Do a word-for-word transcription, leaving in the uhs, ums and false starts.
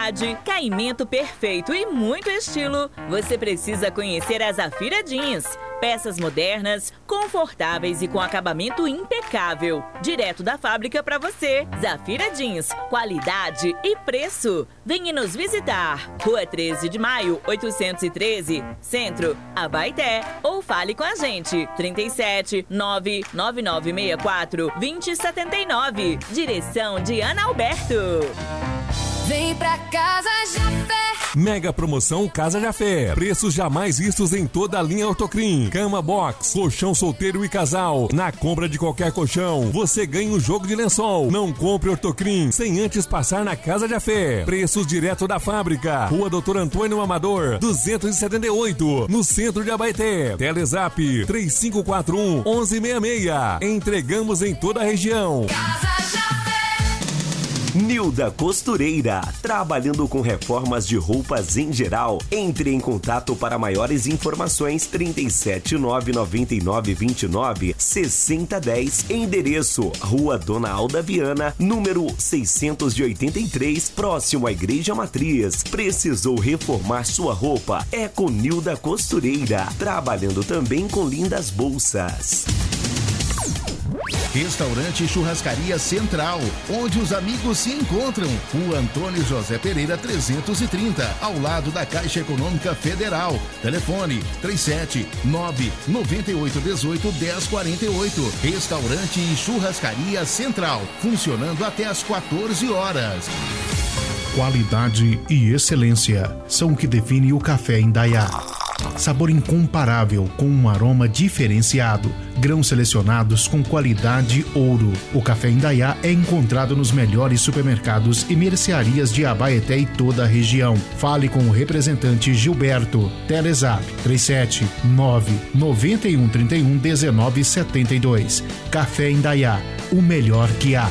qualidade, caimento perfeito e muito estilo, você precisa conhecer a Zafira Jeans. Peças modernas, confortáveis e com acabamento impecável. Direto da fábrica para você. Zafira Jeans, qualidade e preço. Venha nos visitar. Rua treze de maio, oitocentos e treze, Centro, Abaeté. Ou fale com a gente. trinta e sete, nove nove nove seis quatro, dois zero sete nove. Direção de Ana Alberto. Vem pra Casa Jafé. Mega promoção Casa Jafé. Preços jamais vistos em toda a linha Ortocrim. Cama box, colchão solteiro e casal. Na compra de qualquer colchão, você ganha um jogo de lençol. Não compre Ortocrim sem antes passar na Casa Jafé. Preços direto da fábrica. Rua Doutor Antônio Amador, duzentos e setenta e oito, no centro de Abaeté. Telezap três cinco quatro um, um um seis seis. Entregamos em toda a região. Casa Jafé. Nilda Costureira, trabalhando com reformas de roupas em geral. Entre em contato para maiores informações. Trinta e sete, nove noventa e nove, vinte e nove, sessenta dez. Endereço: Rua Dona Alda Viana, número seiscentos e oitenta e três, próximo à Igreja Matriz. Precisou reformar sua roupa? É com Nilda Costureira, trabalhando também com lindas bolsas. Restaurante Churrascaria Central, onde os amigos se encontram. Rua Antônio José Pereira trezentos e trinta, ao lado da Caixa Econômica Federal. Telefone três sete nove, nove oito um oito, um zero quatro oito. Restaurante e Churrascaria Central, funcionando até às quatorze horas. Qualidade e excelência são o que define o café Indaiá. Sabor incomparável com um aroma diferenciado. Grãos selecionados com qualidade ouro. O café Indaiá é encontrado nos melhores supermercados e mercearias de Abaeté e toda a região. Fale com o representante Gilberto. Telezap três sete nove, nove um três um, um nove sete dois. Café Indaiá, o melhor que há.